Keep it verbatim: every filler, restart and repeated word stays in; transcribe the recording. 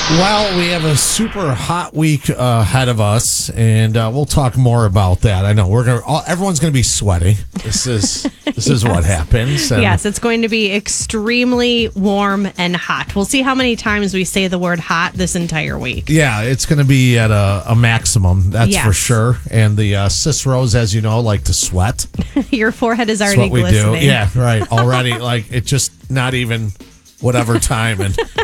Well, we have a super hot week uh, ahead of us, and uh, we'll talk more about that. I know we're gonna. All, everyone's going to be sweaty. This is this is Yes. what happens. And Yes, it's going to be extremely warm and hot. We'll see how many times we say the word hot this entire week. Yeah, it's going to be at a, a maximum. That's Yes. for sure. And the uh, Ciceros, as you know, like to sweat. Your forehead is That's already what we glistening. do. Yeah, right. Already, like it's just not even whatever time, and